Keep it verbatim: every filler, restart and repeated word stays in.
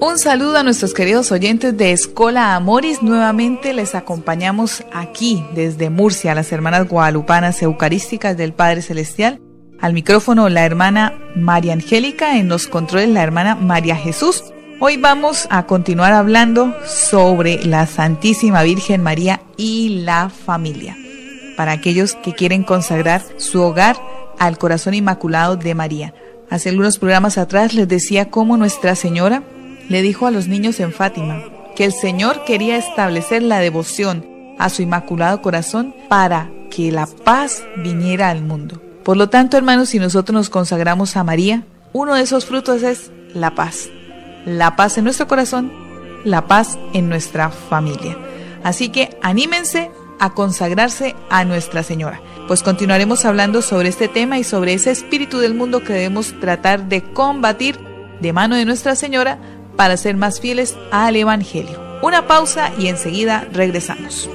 Un saludo a nuestros queridos oyentes de Escola Amoris. Nuevamente les acompañamos aquí desde Murcia, las hermanas guadalupanas eucarísticas del Padre Celestial. Al micrófono la hermana María Angélica, en los controles la hermana María Jesús. Hoy vamos a continuar hablando sobre la Santísima Virgen María y la familia, para aquellos que quieren consagrar su hogar al corazón inmaculado de María. Hace algunos programas atrás les decía cómo Nuestra Señora le dijo a los niños en Fátima que el Señor quería establecer la devoción a su inmaculado corazón para que la paz viniera al mundo. Por lo tanto, hermanos, si nosotros nos consagramos a María, uno de esos frutos es la paz. La paz en nuestro corazón, la paz en nuestra familia. Así que anímense a consagrarse a Nuestra Señora. Pues continuaremos hablando sobre este tema y sobre ese espíritu del mundo que debemos tratar de combatir de mano de Nuestra Señora para ser más fieles al Evangelio. Una pausa y enseguida regresamos.